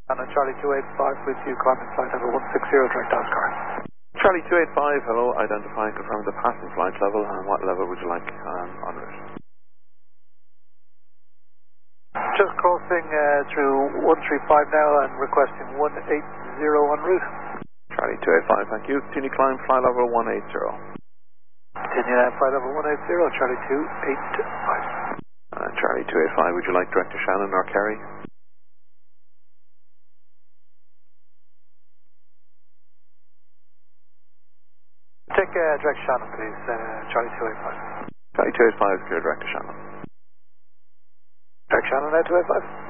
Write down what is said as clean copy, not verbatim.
And Charlie 285 with you, climbing flight level 160, direct Oscar. Charlie 285, hello, identify and confirm the passing flight level, and what level would you like on route? Just crossing through 135 now and requesting 180 en route. Charlie 285, thank you. Continue climb flight level 180. Continue flight level 180, Charlie 285. Charlie 285, would you like direct to Shannon or Kerry? Take direct Shannon, please, Charlie 285. Charlie 285, clear direct to Shannon. Direct Shannon now, 285.